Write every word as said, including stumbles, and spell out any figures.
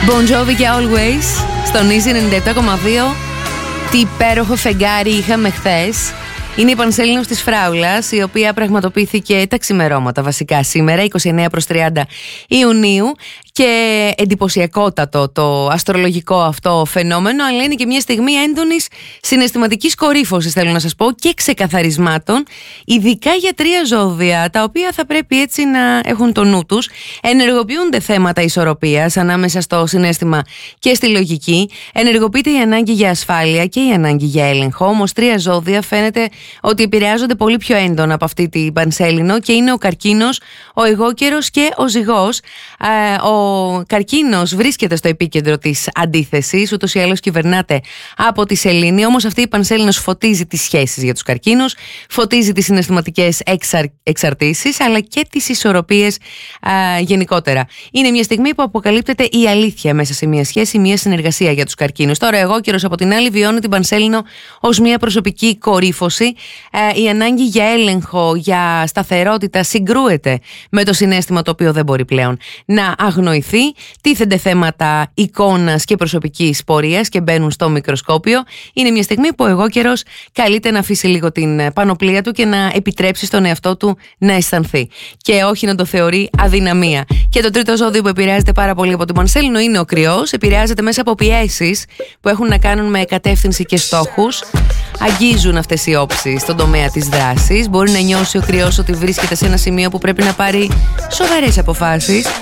Bon Jovi και Always στον Easy ενενήντα επτά κόμμα δύο. Τι υπέροχο φεγγάρι είχαμε χθες. Είναι η Πανσέλινος της Φράουλας, η οποία πραγματοποιήθηκε τα ξημερώματα βασικά σήμερα, είκοσι εννέα προς τριάντα Ιουνίου, και εντυπωσιακότατο το αστρολογικό αυτό φαινόμενο, αλλά είναι και μια στιγμή έντονης συναισθηματικής κορύφωσης, θέλω να σας πω, και ξεκαθαρισμάτων, ειδικά για τρία ζώδια, τα οποία θα πρέπει έτσι να έχουν το νου τους. Ενεργοποιούνται θέματα ισορροπίας ανάμεσα στο συναίσθημα και στη λογική. Ενεργοποιείται η ανάγκη για ασφάλεια και η ανάγκη για έλεγχο. Όμως τρία ζώδια φαίνεται ότι επηρεάζονται πολύ πιο έντονα από αυτή την Πανσέλινο, και είναι ο Καρκίνος, ο Αιγόκερος και ο Ζυγός. Ο Καρκίνος βρίσκεται στο επίκεντρο της αντίθεσης, ούτως ή άλλως κυβερνάται από τη Σελήνη, όμως αυτή η Πανσέλινος φωτίζει τις σχέσεις για τους Καρκίνους, φωτίζει τις συναισθηματικές εξαρ... εξαρτήσεις, αλλά και τις ισορροπίες α, γενικότερα. Είναι μια στιγμή που αποκαλύπτεται η αλήθεια μέσα σε μια σχέση, μια συνεργασία για τους Καρκίνους. Τώρα, εγώ καιρός από την άλλη βιώνω την Πανσέλινο ως μια προσωπική κορύφωση. Ε, η ανάγκη για έλεγχο, για σταθερότητα συγκρούεται με το συναίσθημα το οποίο δεν μπορεί πλέον να αγνοηθεί. Τίθενται θέματα εικόνας και προσωπικής πορείας και μπαίνουν στο μικροσκόπιο. Είναι μια στιγμή που εγώ καιρός καλείται να αφήσει λίγο την πανοπλία του και να επιτρέψει στον εαυτό του να αισθανθεί, και όχι να το θεωρεί αδυναμία. Και το τρίτο ζώδιο που επηρεάζεται πάρα πολύ από την Πανσέλινο είναι ο Κρυός. Επηρεάζεται μέσα από πιέσεις που έχουν να κάνουν με κατεύθυνση και στόχους. Αγγίζουν αυτές οι όψεις στον τομέα της δράσης. Μπορεί να νιώσει ο Κρυός ότι βρίσκεται σε ένα σημείο που πρέπει να πάρει σοβαρές αποφάσεις.